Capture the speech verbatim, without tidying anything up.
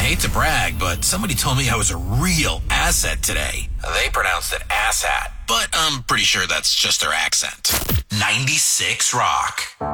hate to brag, but somebody told me I was a real asset today. They pronounced it asshat, but I'm pretty sure that's just their accent. ninety-six Rock.